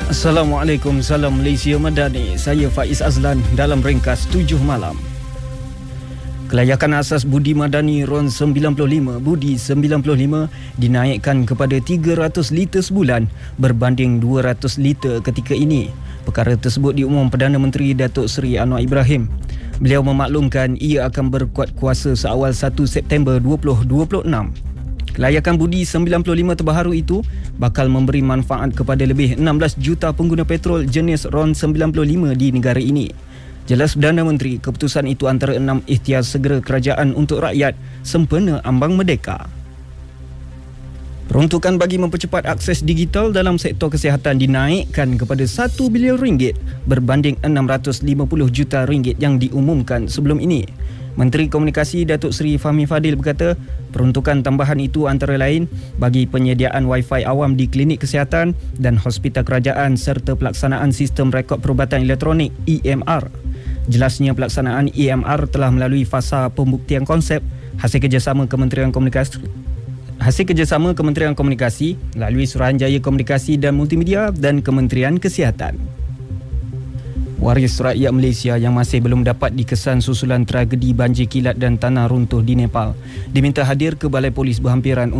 Assalamualaikum, salam Malaysia Madani. Saya Faiz Azlan dalam ringkas 7 malam. Kelayakan asas Budi Madani RON 95 Budi 95 dinaikkan kepada 300 liter sebulan berbanding 200 liter ketika ini. Perkara tersebut diumum Perdana Menteri Datuk Seri Anwar Ibrahim. Beliau memaklumkan ia akan berkuat kuasa seawal 1 September 2026. Kelayakan Budi 95 terbaru itu bakal memberi manfaat kepada lebih 16 juta pengguna petrol jenis RON 95 di negara ini. Jelas Perdana Menteri, keputusan itu antara 6 ikhtiar segera kerajaan untuk rakyat sempena ambang merdeka. Peruntukan bagi mempercepat akses digital dalam sektor kesihatan dinaikkan kepada RM1 bilion berbanding RM650 juta yang diumumkan sebelum ini. Menteri Komunikasi Datuk Seri Fahmi Fadil berkata, peruntukan tambahan itu antara lain bagi penyediaan Wi-Fi awam di klinik kesihatan dan hospital kerajaan serta pelaksanaan sistem rekod perubatan elektronik EMR. Jelasnya pelaksanaan EMR telah melalui fasa pembuktian konsep hasil kerjasama Kementerian Komunikasi melalui Suruhanjaya Komunikasi dan Multimedia dan Kementerian Kesihatan. Waris rakyat Malaysia yang masih belum dapat dikesan susulan tragedi banjir kilat dan tanah runtuh di Nepal diminta hadir ke Balai Polis berhampiran